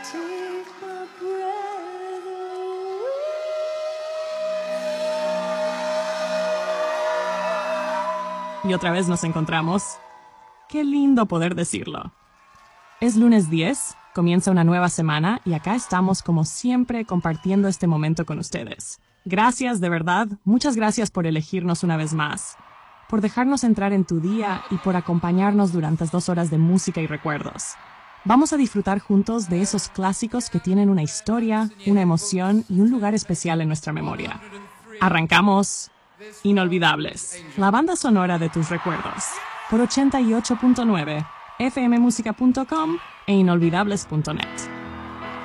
Take my breath away. Y otra vez nos encontramos. Qué lindo poder decirlo. Es lunes 10, comienza una nueva semana y acá estamos como siempre compartiendo este momento con ustedes. Gracias, de verdad, muchas gracias por elegirnos una vez más, por dejarnos entrar en tu día y por acompañarnos durante 2 horas de música y recuerdos. Vamos a disfrutar juntos de esos clásicos que tienen una historia, una emoción y un lugar especial en nuestra memoria. Arrancamos. Inolvidables, la banda sonora de tus recuerdos, por 88.9, fmmusica.com e inolvidables.net.